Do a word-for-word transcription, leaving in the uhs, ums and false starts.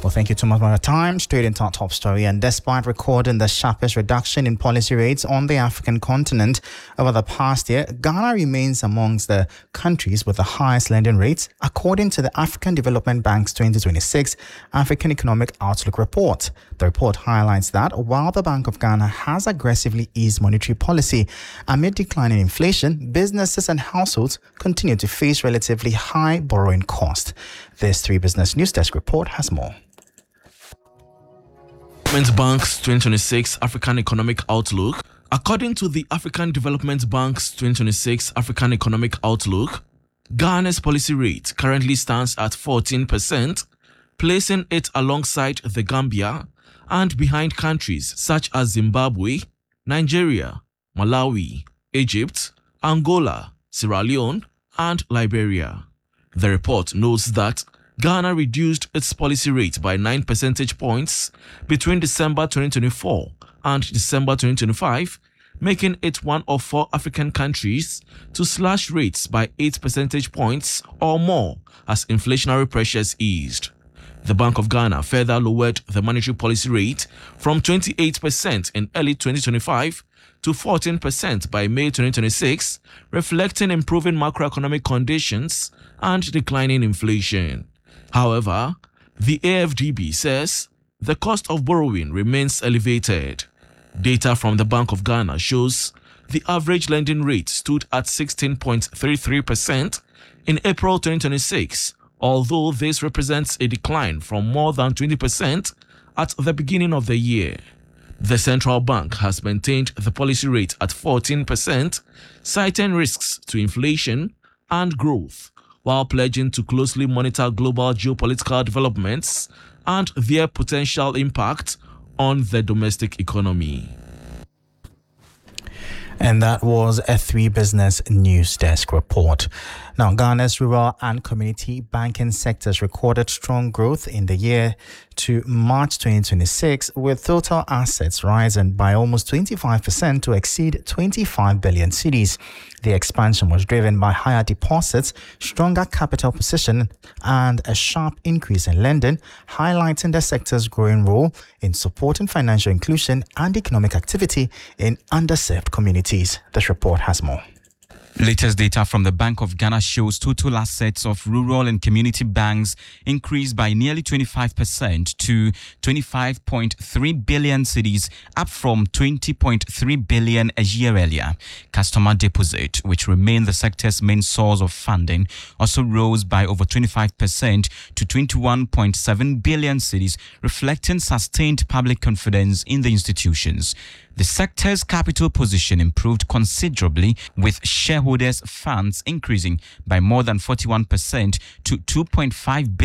Well, thank you too much for your time. Straight into our top story. And despite recording the sharpest reduction in policy rates on the African continent over the past year, Ghana remains amongst the countries with the highest lending rates, according to the African Development Bank's twenty twenty-six African Economic Outlook report. The report highlights that while the Bank of Ghana has aggressively eased monetary policy amid declining inflation, businesses and households continue to face relatively high borrowing costs. This Three Business News Desk report has more. Development Bank's twenty twenty-six African Economic Outlook. According to the African Development Bank's twenty twenty-six African Economic Outlook, Ghana's policy rate currently stands at fourteen percent, placing it alongside the Gambia and behind countries such as Zimbabwe, Nigeria, Malawi, Egypt, Angola, Sierra Leone, and Liberia. The report notes that Ghana reduced its policy rate by nine percentage points between December twenty twenty-four and December twenty twenty-five, making it one of four African countries to slash rates by eight percentage points or more as inflationary pressures eased. The Bank of Ghana further lowered the monetary policy rate from twenty-eight percent in early twenty twenty-five to fourteen percent by May twenty twenty-six, reflecting improving macroeconomic conditions and declining inflation. However, the A F D B says the cost of borrowing remains elevated. Data from the Bank of Ghana shows the average lending rate stood at sixteen point three three percent in April twenty twenty-six, although this represents a decline from more than twenty percent at the beginning of the year. The central bank has maintained the policy rate at fourteen percent, citing risks to inflation and growth, while pledging to closely monitor global geopolitical developments and their potential impact on the domestic economy. And that was a Three Business News Desk report. Now, Ghana's rural and community banking sectors recorded strong growth in the year to March twenty twenty-six, with total assets rising by almost twenty-five percent to exceed twenty-five billion cedis. The expansion was driven by higher deposits, stronger capital position, and a sharp increase in lending, highlighting the sector's growing role in supporting financial inclusion and economic activity in underserved communities. This report has more. Latest data from the Bank of Ghana shows total assets of rural and community banks increased by nearly twenty-five percent to twenty-five point three billion cedis, up from twenty point three billion a year earlier. Customer deposit, which remained the sector's main source of funding, also rose by over twenty-five percent to twenty-one point seven billion cedis, reflecting sustained public confidence in the institutions. The sector's capital position improved considerably, with shareholders' funds increasing by more than forty-one percent to two point five billion.